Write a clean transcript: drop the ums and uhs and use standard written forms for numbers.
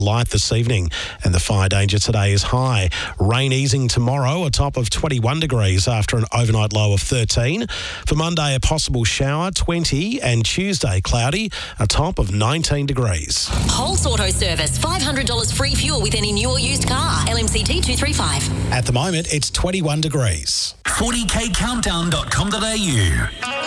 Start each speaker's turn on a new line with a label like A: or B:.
A: light this evening, and the fire danger today is high. Rain easing tomorrow, a top of 21 degrees after an overnight low of 13. For Monday, a possible shower, 20, and Tuesday, cloudy, a top of 19 degrees.
B: Holt's Auto Service, $500 free fuel with any new or used car. LMCT 235.
A: At the moment, it's 21 degrees.
C: 40kcountdown.com.au